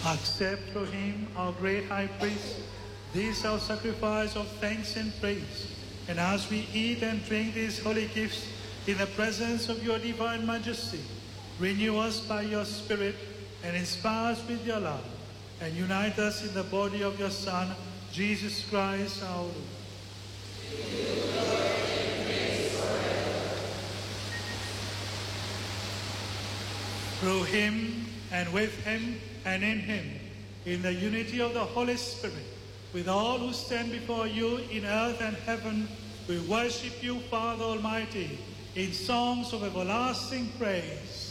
Accept through him, our great high priest, this our sacrifice of thanks and praise. And as we eat and drink these holy gifts in the presence of your divine majesty, renew us by your Spirit and inspire us with your love, and unite us in the body of your Son, Jesus Christ our Lord. Through him, and with him, and in him, in the unity of the Holy Spirit, with all who stand before you in earth and heaven, we worship you, Father Almighty, in songs of everlasting praise.